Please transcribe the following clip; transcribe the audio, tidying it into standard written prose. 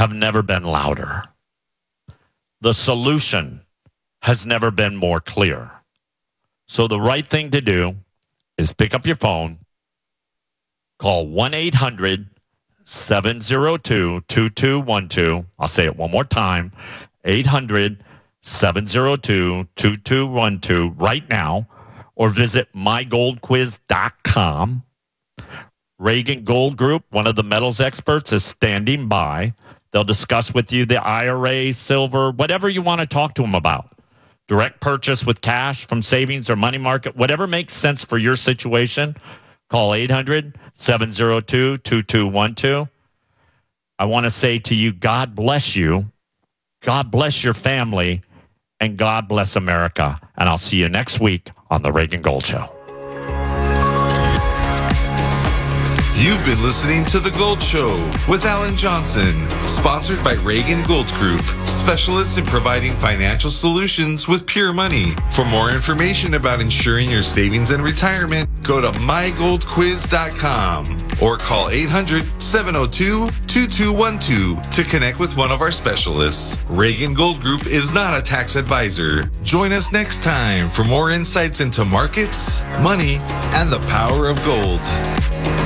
have never been louder. The solution has never been more clear. So the right thing to do is pick up your phone, call 1-800-702-2212. I'll say it one more time, 800-702-2212 right now, or visit mygoldquiz.com. Reagan Gold Group, one of the metals experts, is standing by. They'll discuss with you the IRA, silver, whatever you want to talk to them about. Direct purchase with cash from savings or money market, whatever makes sense for your situation. Call 800-702-2212. I want to say to you, God bless you. God bless your family. And God bless America. And I'll see you next week on The Reagan Gold Show. You've been listening to The Gold Show with Alan Johnson, sponsored by Reagan Gold Group, specialists in providing financial solutions with pure money. For more information about ensuring your savings and retirement, go to mygoldquiz.com or call 800-702-2212 to connect with one of our specialists. Reagan Gold Group is not a tax advisor. Join us next time for more insights into markets, money, and the power of gold.